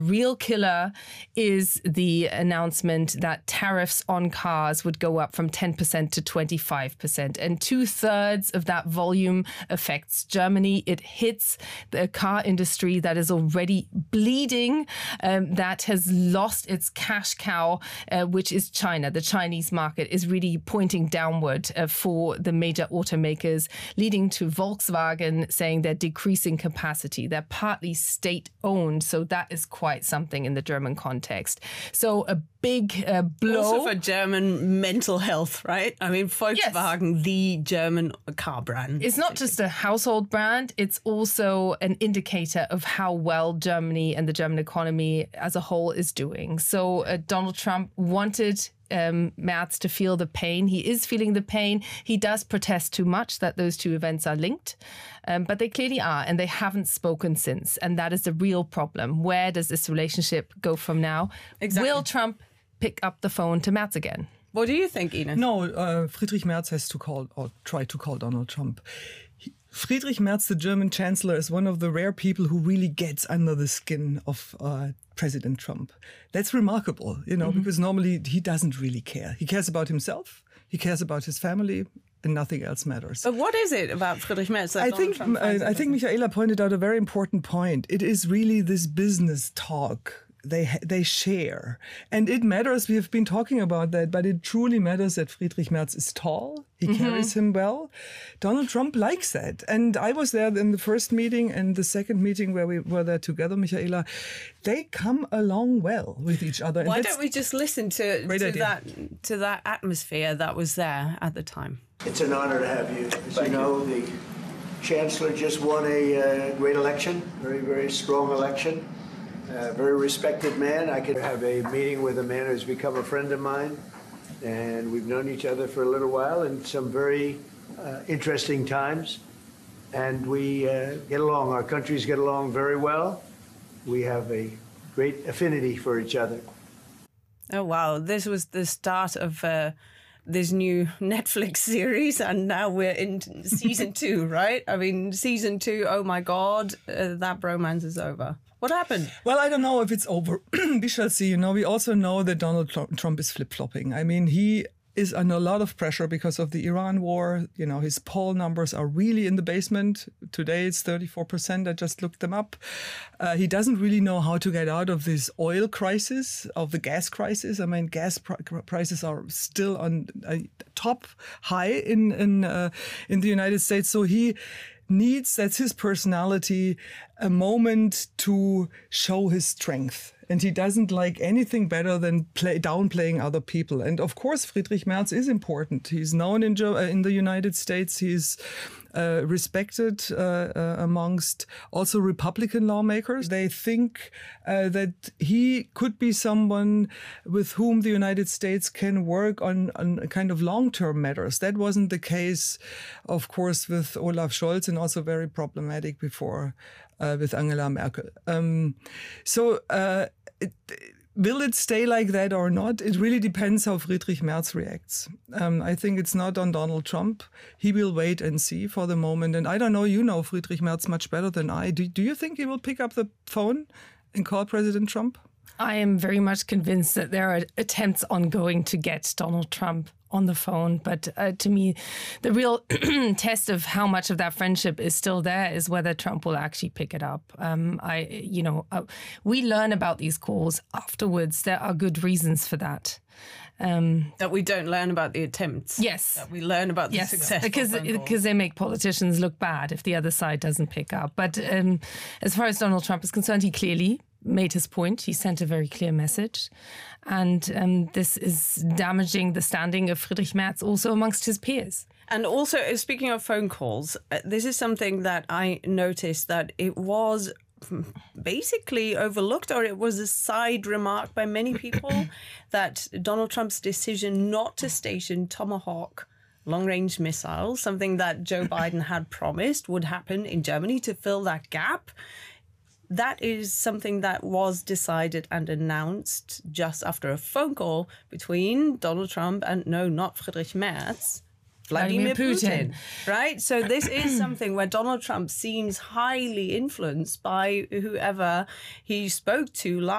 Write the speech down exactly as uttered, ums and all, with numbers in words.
Real killer is the announcement that tariffs on cars would go up from ten percent to twenty-five percent. And two thirds of that volume affects Germany. It hits the car industry that is already bleeding, um, that has lost its cash cow, uh, which is China. The Chinese market is really pointing downward uh, for the major automakers, leading to Volkswagen saying they're decreasing capacity. They're partly state-owned, so that is quite something in the German context. So a big uh, blow. Also for German mental health, right? I mean, Volkswagen, yes. The German car brand. It's not just a household brand. It's also an indicator of how well Germany and the German economy as a whole is doing. So uh, Donald Trump wanted Um, Merz to feel the pain. He is feeling the pain. He does protest too much that those two events are linked, um, but they clearly are, and they haven't spoken since. And that is the real problem. Where does this relationship go from now? Exactly. Will Trump pick up the phone to Merz again? What do you think, Ina? No, uh, Friedrich Merz has to call or try to call Donald Trump. He, Friedrich Merz, the German chancellor, is one of the rare people who really gets under the skin of uh, President Trump. That's remarkable, you know, mm-hmm. because normally he doesn't really care. He cares about himself, he cares about his family, and nothing else matters. But what is it about Friedrich Merz that I Donald think Trump finds I, I think Michaela pointed out a very important point. It is really this business talk they they share. And it matters, we have been talking about that, but it truly matters that Friedrich Merz is tall. He mm-hmm. carries him well. Donald Trump likes that. And I was there in the first meeting and the second meeting where we were there together, Michaela. They come along well with each other. Why don't we just listen to, to that to that atmosphere that was there at the time? It's an honor to have you. As you know, the Chancellor just won a uh, great election, very, very strong election. A very respected man. I could have a meeting with a man who's become a friend of mine, and we've known each other for a little while in some very uh, interesting times, and we uh, get along. Our countries get along very well. We have a great affinity for each other. Oh, wow. This was the start of uh, this new Netflix series, and now we're in season two, right? I mean, season two, oh my God, uh, that bromance is over. What happened? Well, I don't know if it's over. We shall see. You know, we also know that Donald Trump is flip-flopping. I mean, he is under a lot of pressure because of the Iran war. You know, his poll numbers are really in the basement. Today it's thirty-four percent. I just looked them up. Uh, he doesn't really know how to get out of this oil crisis, of the gas crisis. I mean, gas pr- prices are still on a top high in in uh, in the United States. So he needs, that's his personality, a moment to show his strength. And he doesn't like anything better than play, downplaying other people. And of course, Friedrich Merz is important. He's known in, uh, in the United States. He's uh, respected uh, uh, amongst also Republican lawmakers. They think uh, that he could be someone with whom the United States can work on, on kind of long-term matters. That wasn't the case, of course, with Olaf Scholz, and also very problematic before uh, with Angela Merkel. Um, so uh, it, will it stay like that or not? It really depends how Friedrich Merz reacts. Um, I think it's not on Donald Trump. He will wait and see for the moment. And I don't know, you know Friedrich Merz much better than I. Do, do you think he will pick up the phone and call President Trump? I am very much convinced that there are attempts ongoing to get Donald Trump on the phone. But uh, to me, the real test of how much of that friendship is still there is whether Trump will actually pick it up. Um, I, you know, uh, we learn about these calls afterwards. There are good reasons for that. Um, that we don't learn about the attempts. Yes. That we learn about the yes, success. Because because they make politicians look bad if the other side doesn't pick up. But um, as far as Donald Trump is concerned, he clearly made his point. He sent a very clear message. And um, this is damaging the standing of Friedrich Merz also amongst his peers. And also, speaking of phone calls, uh, this is something that I noticed that it was basically overlooked, or it was a side remark by many people, that Donald Trump's decision not to station Tomahawk long-range missiles, something that Joe Biden had promised would happen in Germany to fill that gap, that is something that was decided and announced just after a phone call between Donald Trump and, no, not Friedrich Merz, Vladimir, Vladimir Putin. Putin. Right? So this is something where Donald Trump seems highly influenced by whoever he spoke to last